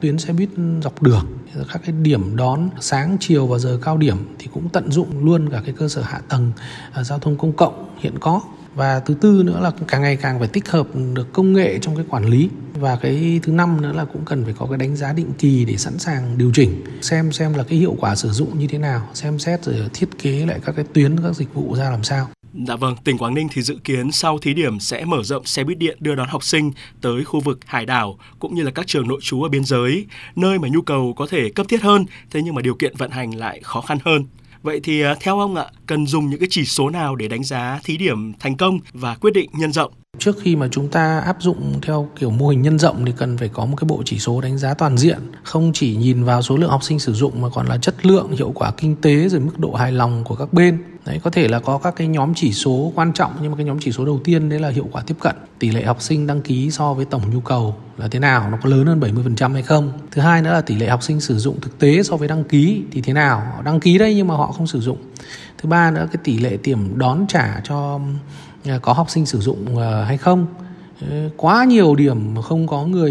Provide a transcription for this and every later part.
tuyến xe buýt dọc đường, các cái điểm đón sáng, chiều và giờ cao điểm thì cũng tận dụng luôn cả cái cơ sở hạ tầng giao thông công cộng hiện có. Và thứ tư nữa là càng ngày càng phải tích hợp được công nghệ trong cái quản lý. Và cái thứ năm nữa là cũng cần phải có cái đánh giá định kỳ để sẵn sàng điều chỉnh, xem là cái hiệu quả sử dụng như thế nào, xem xét rồi thiết kế lại các cái tuyến, các dịch vụ ra làm sao. Dạ vâng, tỉnh Quảng Ninh thì dự kiến sau thí điểm sẽ mở rộng xe buýt điện đưa đón học sinh tới khu vực hải đảo cũng như là các trường nội trú ở biên giới, nơi mà nhu cầu có thể cấp thiết hơn, thế nhưng mà điều kiện vận hành lại khó khăn hơn. Vậy thì theo ông ạ, cần dùng những cái chỉ số nào để đánh giá thí điểm thành công và quyết định nhân rộng? Trước khi mà chúng ta áp dụng theo kiểu mô hình nhân rộng thì cần phải có một cái bộ chỉ số đánh giá toàn diện, không chỉ nhìn vào số lượng học sinh sử dụng mà còn là chất lượng, hiệu quả kinh tế rồi mức độ hài lòng của các bên. Đấy, có thể là có các cái nhóm chỉ số quan trọng, nhưng mà cái nhóm chỉ số đầu tiên đấy là hiệu quả tiếp cận, tỷ lệ học sinh đăng ký so với tổng nhu cầu là thế nào, nó có lớn hơn 70% hay không. Thứ hai nữa là tỷ lệ học sinh sử dụng thực tế so với đăng ký thì thế nào, họ đăng ký đấy nhưng mà họ không sử dụng. Thứ ba nữa cái tỷ lệ điểm đón trả cho có học sinh sử dụng hay không. Quá nhiều điểm mà không có người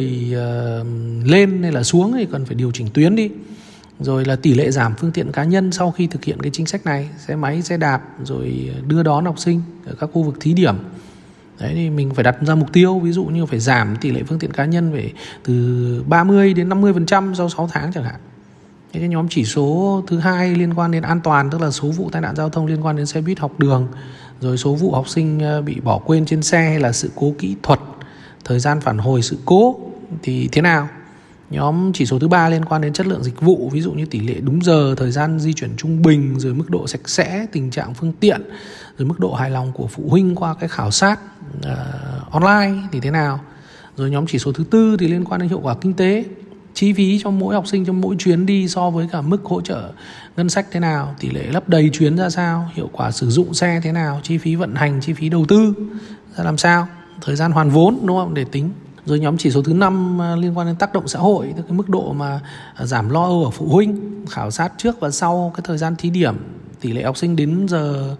lên hay là xuống thì cần phải điều chỉnh tuyến đi. Rồi là tỷ lệ giảm phương tiện cá nhân sau khi thực hiện cái chính sách này, xe máy, xe đạp rồi đưa đón học sinh ở các khu vực thí điểm. Đấy thì mình phải đặt ra mục tiêu, ví dụ như phải giảm tỷ lệ phương tiện cá nhân về từ 30 đến 50% sau 6 tháng chẳng hạn. Cái nhóm chỉ số thứ hai liên quan đến an toàn, tức là số vụ tai nạn giao thông liên quan đến xe buýt học đường, rồi số vụ học sinh bị bỏ quên trên xe hay là sự cố kỹ thuật, thời gian phản hồi sự cố thì thế nào. Nhóm chỉ số thứ ba liên quan đến chất lượng dịch vụ, ví dụ như tỷ lệ đúng giờ, thời gian di chuyển trung bình, rồi mức độ sạch sẽ, tình trạng phương tiện, rồi mức độ hài lòng của phụ huynh qua cái khảo sát online thì thế nào. Rồi nhóm chỉ số thứ tư thì liên quan đến hiệu quả kinh tế, chi phí cho mỗi học sinh trong mỗi chuyến đi so với cả mức hỗ trợ ngân sách thế nào, tỷ lệ lấp đầy chuyến ra sao, hiệu quả sử dụng xe thế nào, chi phí vận hành, chi phí đầu tư ra làm sao, thời gian hoàn vốn, đúng không, để tính. Rồi nhóm chỉ số thứ 5 liên quan đến tác động xã hội, tức cái mức độ mà giảm lo âu ở phụ huynh, khảo sát trước và sau cái thời gian thí điểm, tỷ lệ học sinh đến giờ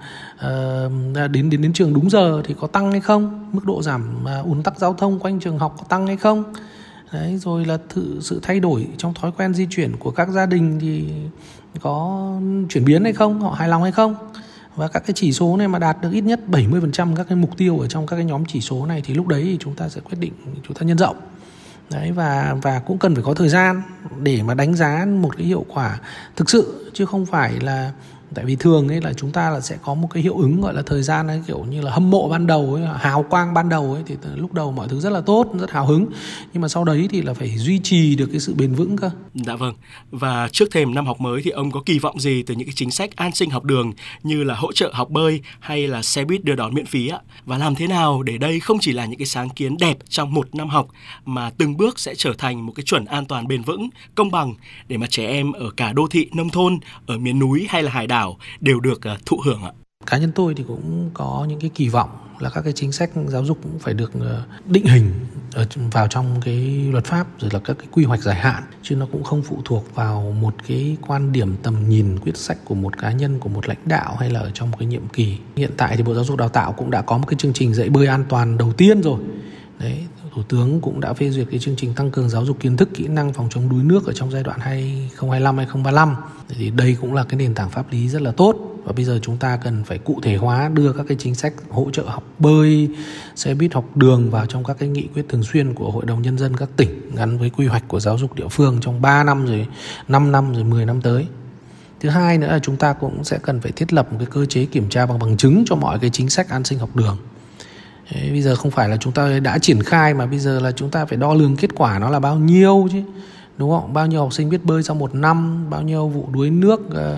đến trường đúng giờ thì có tăng hay không, mức độ giảm ùn tắc giao thông quanh trường học có tăng hay không. Đấy, rồi là sự thay đổi trong thói quen di chuyển của các gia đình thì có chuyển biến hay không, họ hài lòng hay không. Và các cái chỉ số này mà đạt được ít nhất 70% các cái mục tiêu ở trong các cái nhóm chỉ số này thì lúc đấy thì chúng ta sẽ quyết định chúng ta nhân rộng. Đấy, và cũng cần phải có thời gian để mà đánh giá một cái hiệu quả thực sự, chứ không phải là tại vì thường ấy là chúng ta là sẽ có một cái hiệu ứng gọi là thời gian ấy, kiểu như là hâm mộ ban đầu ấy, hào quang ban đầu ấy, thì lúc đầu mọi thứ rất là tốt, rất hào hứng, nhưng mà sau đấy thì là phải duy trì được cái sự bền vững cơ. Dạ vâng. Và trước thềm năm học mới thì ông có kỳ vọng gì từ những cái chính sách an sinh học đường như là hỗ trợ học bơi hay là xe buýt đưa đón miễn phí ạ? Và làm thế nào để đây không chỉ là những cái sáng kiến đẹp trong một năm học mà từng bước sẽ trở thành một cái chuẩn an toàn bền vững, công bằng để mà trẻ em ở cả đô thị, nông thôn, ở miền núi hay là hải đảo đều được thụ hưởng ạ? Cá nhân tôi thì cũng có những cái kỳ vọng là các cái chính sách giáo dục cũng phải được định hình vào trong cái luật pháp, rồi là các cái quy hoạch dài hạn, chứ nó cũng không phụ thuộc vào một cái quan điểm tầm nhìn quyết sách của một cá nhân, của một lãnh đạo hay là ở trong một cái nhiệm kỳ. Hiện tại thì Bộ Giáo dục Đào tạo cũng đã có một cái chương trình dạy bơi an toàn đầu tiên rồi. Đấy, Thủ tướng cũng đã phê duyệt cái chương trình tăng cường giáo dục kiến thức, kỹ năng phòng chống đuối nước ở trong giai đoạn 2025-2035. Thì đây cũng là cái nền tảng pháp lý rất là tốt. Và bây giờ chúng ta cần phải cụ thể hóa, đưa các cái chính sách hỗ trợ học bơi, xe buýt học đường vào trong các cái nghị quyết thường xuyên của Hội đồng Nhân dân các tỉnh gắn với quy hoạch của giáo dục địa phương trong 3 năm rồi 5 năm rồi 10 năm tới. Thứ hai nữa là chúng ta cũng sẽ cần phải thiết lập một cái cơ chế kiểm tra bằng chứng cho mọi cái chính sách an sinh học đường. Đấy, bây giờ không phải là chúng ta đã triển khai mà bây giờ là chúng ta phải đo lường kết quả nó là bao nhiêu chứ, đúng không? Bao nhiêu học sinh biết bơi sau một năm, bao nhiêu vụ đuối nước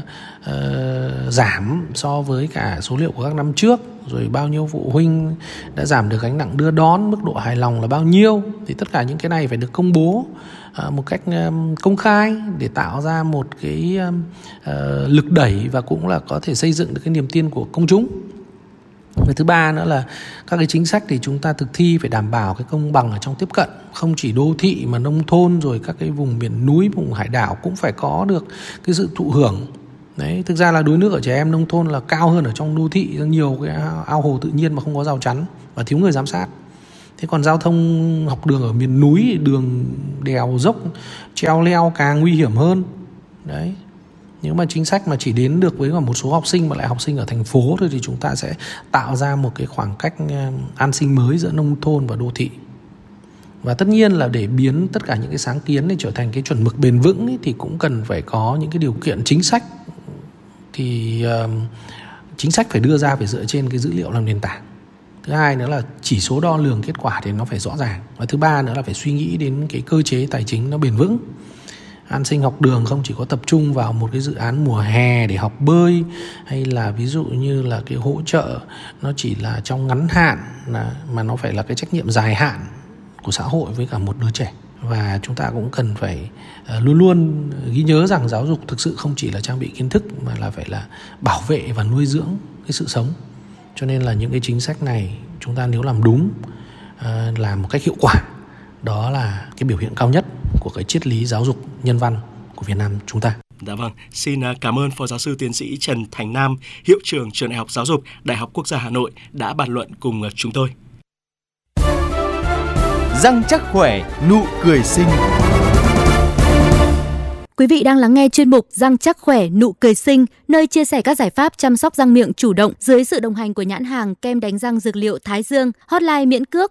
giảm so với cả số liệu của các năm trước, rồi bao nhiêu phụ huynh đã giảm được gánh nặng đưa đón, mức độ hài lòng là bao nhiêu. Thì tất cả những cái này phải được công bố một cách công khai để tạo ra một cái lực đẩy và cũng là có thể xây dựng được cái niềm tin của công chúng. Và thứ ba nữa là các cái chính sách thì chúng ta thực thi phải đảm bảo cái công bằng ở trong tiếp cận, không chỉ đô thị mà nông thôn rồi các cái vùng miền núi, vùng hải đảo cũng phải có được cái sự thụ hưởng. Đấy, thực ra là đuối nước ở trẻ em nông thôn là cao hơn ở trong đô thị, nhiều cái ao hồ tự nhiên mà không có rào chắn và thiếu người giám sát. Thế còn giao thông học đường ở miền núi, đường đèo dốc, treo leo càng nguy hiểm hơn. Đấy. Nếu mà chính sách mà chỉ đến được với một số học sinh mà lại học sinh ở thành phố thôi thì chúng ta sẽ tạo ra một cái khoảng cách an sinh mới giữa nông thôn và đô thị. Và tất nhiên là để biến tất cả những cái sáng kiến này trở thành cái chuẩn mực bền vững ấy, thì cũng cần phải có những cái điều kiện chính sách. Thì chính sách phải đưa ra phải dựa trên cái dữ liệu làm nền tảng. Thứ hai nữa là chỉ số đo lường kết quả thì nó phải rõ ràng. Và thứ ba nữa là phải suy nghĩ đến cái cơ chế tài chính nó bền vững. An sinh học đường không chỉ có tập trung vào một cái dự án mùa hè để học bơi, hay là ví dụ như là cái hỗ trợ nó chỉ là trong ngắn hạn, mà nó phải là cái trách nhiệm dài hạn của xã hội với cả một đứa trẻ. Và chúng ta cũng cần phải luôn luôn ghi nhớ rằng giáo dục thực sự không chỉ là trang bị kiến thức mà là phải là bảo vệ và nuôi dưỡng cái sự sống. Cho nên là những cái chính sách này chúng ta nếu làm đúng, làm một cách hiệu quả, đó là cái biểu hiện cao nhất của cái triết lý giáo dục nhân văn của Việt Nam chúng ta. Dạ vâng, xin cảm ơn Phó Giáo sư Tiến sĩ Trần Thành Nam, Hiệu trưởng Trường Đại học Giáo dục, Đại học Quốc gia Hà Nội đã bàn luận cùng chúng tôi. Răng chắc khỏe, nụ cười xinh. Quý vị đang lắng nghe chuyên mục Răng chắc khỏe, nụ cười xinh, nơi chia sẻ các giải pháp chăm sóc răng miệng chủ động dưới sự đồng hành của nhãn hàng kem đánh răng dược liệu Thái Dương. Hotline miễn cước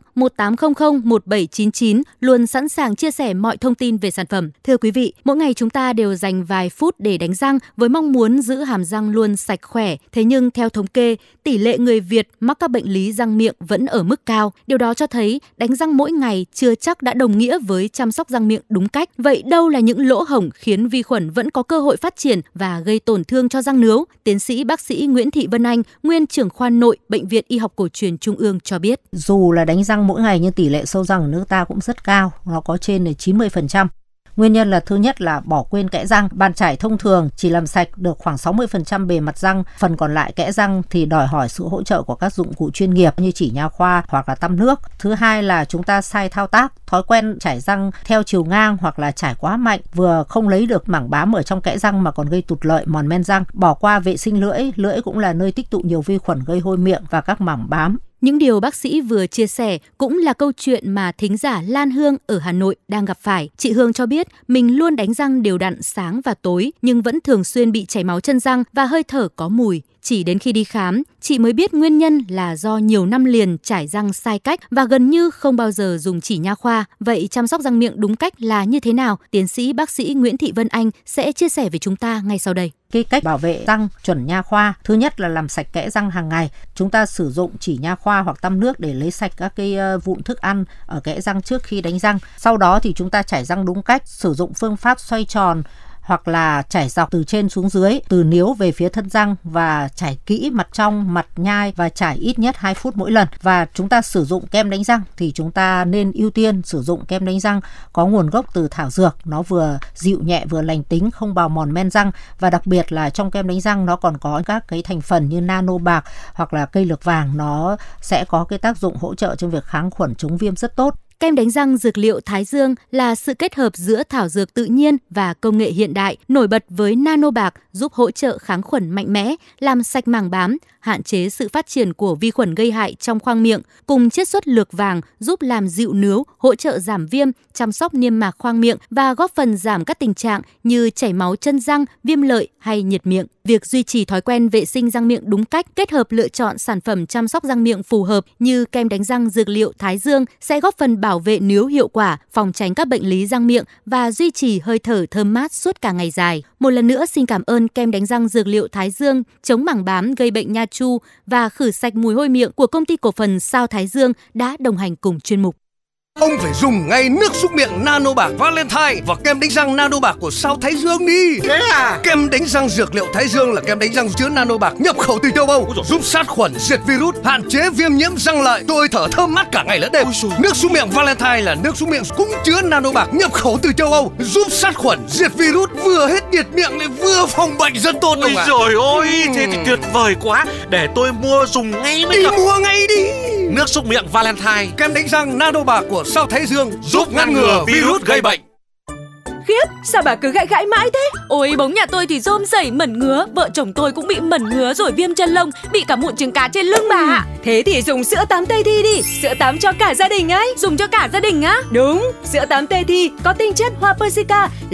18001799 luôn sẵn sàng chia sẻ mọi thông tin về sản phẩm. Thưa quý vị, mỗi ngày chúng ta đều dành vài phút để đánh răng với mong muốn giữ hàm răng luôn sạch khỏe. Thế nhưng theo thống kê, tỷ lệ người Việt mắc các bệnh lý răng miệng vẫn ở mức cao. Điều đó cho thấy đánh răng mỗi ngày chưa chắc đã đồng nghĩa với chăm sóc răng miệng đúng cách. Vậy đâu là những lỗ hổng khiến vi khuẩn vẫn có cơ hội phát triển và gây tổn thương cho răng nướu? Tiến sĩ bác sĩ Nguyễn Thị Vân Anh, nguyên trưởng khoa nội Bệnh viện Y học cổ truyền Trung ương cho biết. Dù là đánh răng mỗi ngày nhưng tỷ lệ sâu răng ở nước ta cũng rất cao, nó có trên 90%. Nguyên nhân là thứ nhất là bỏ quên kẽ răng. Bàn chải thông thường chỉ làm sạch được khoảng 60% bề mặt răng, phần còn lại kẽ răng thì đòi hỏi sự hỗ trợ của các dụng cụ chuyên nghiệp như chỉ nha khoa hoặc là tăm nước. Thứ hai là chúng ta sai thao tác, thói quen chải răng theo chiều ngang hoặc là chải quá mạnh, vừa không lấy được mảng bám ở trong kẽ răng mà còn gây tụt lợi, mòn men răng. Bỏ qua vệ sinh lưỡi, lưỡi cũng là nơi tích tụ nhiều vi khuẩn gây hôi miệng và các mảng bám. Những điều bác sĩ vừa chia sẻ cũng là câu chuyện mà thính giả Lan Hương ở Hà Nội đang gặp phải. Chị Hương cho biết mình luôn đánh răng đều đặn sáng và tối nhưng vẫn thường xuyên bị chảy máu chân răng và hơi thở có mùi. Chỉ đến khi đi khám, chị mới biết nguyên nhân là do nhiều năm liền chải răng sai cách và gần như không bao giờ dùng chỉ nha khoa. Vậy chăm sóc răng miệng đúng cách là như thế nào? Tiến sĩ bác sĩ Nguyễn Thị Vân Anh sẽ chia sẻ với chúng ta ngay sau đây. Cái cách bảo vệ răng chuẩn nha khoa, thứ nhất là làm sạch kẽ răng hàng ngày. Chúng ta sử dụng chỉ nha khoa hoặc tăm nước để lấy sạch các cái vụn thức ăn ở kẽ răng trước khi đánh răng. Sau đó thì chúng ta chải răng đúng cách, sử dụng phương pháp xoay tròn hoặc là chải dọc từ trên xuống dưới, từ níu về phía thân răng và chải kỹ mặt trong, mặt nhai và chải ít nhất 2 phút mỗi lần. Và chúng ta sử dụng kem đánh răng thì chúng ta nên ưu tiên sử dụng kem đánh răng có nguồn gốc từ thảo dược, nó vừa dịu nhẹ vừa lành tính, không bào mòn men răng, và đặc biệt là trong kem đánh răng nó còn có các cái thành phần như nano bạc hoặc là cây lược vàng, nó sẽ có cái tác dụng hỗ trợ trong việc kháng khuẩn chống viêm rất tốt. Kem đánh răng dược liệu Thái Dương là sự kết hợp giữa thảo dược tự nhiên và công nghệ hiện đại, nổi bật với nano bạc giúp hỗ trợ kháng khuẩn mạnh mẽ, làm sạch màng bám, hạn chế sự phát triển của vi khuẩn gây hại trong khoang miệng, cùng chiết xuất lược vàng giúp làm dịu nướu, hỗ trợ giảm viêm, chăm sóc niêm mạc khoang miệng và góp phần giảm các tình trạng như chảy máu chân răng, viêm lợi hay nhiệt miệng. Việc duy trì thói quen vệ sinh răng miệng đúng cách, kết hợp lựa chọn sản phẩm chăm sóc răng miệng phù hợp như kem đánh răng dược liệu Thái Dương sẽ góp phần bảo vệ nướu hiệu quả, phòng tránh các bệnh lý răng miệng và duy trì hơi thở thơm mát suốt cả ngày dài. Một lần nữa xin cảm ơn kem đánh răng dược liệu Thái Dương chống mảng bám gây bệnh nha chu và khử sạch mùi hôi miệng của công ty cổ phần Sao Thái Dương đã đồng hành cùng chuyên mục. Ông phải dùng ngay nước súc miệng nano bạc Valentine và kem đánh răng nano bạc của Sao Thái Dương đi. Thế à? Kem đánh răng dược liệu Thái Dương là kem đánh răng chứa nano bạc nhập khẩu từ châu Âu, giúp sát khuẩn, diệt virus, hạn chế viêm nhiễm răng lợi, tôi thở thơm mát cả ngày lẫn đêm. Nước súc miệng Valentine là nước súc miệng cũng chứa nano bạc nhập khẩu từ châu Âu, giúp sát khuẩn, diệt virus, vừa hết nhiệt miệng lại vừa phòng bệnh rất tốt. Ôi trời ơi, thế thì tuyệt vời quá. Để tôi mua dùng ngay mới được. Đi mua ngay đi. Nước súc miệng Valentine, kem đánh răng nano bạc của Sao Thái Dương giúp ngăn ngừa virus gây bệnh. Khiếp, dứt. Sao bà cứ gãi gãi mãi thế? Ôi, bống nhà tôi thì rôm rẩy mẩn ngứa. Vợ chồng tôi cũng bị mẩn ngứa rồi viêm chân lông, bị cả mụn trứng cá trên lưng bà ạ. Thế thì dùng sữa tắm Tây Thi đi. Sữa tắm cho cả gia đình ấy. Dùng cho cả gia đình á? Đúng, sữa tắm Tây Thi có tinh chất hoa Persica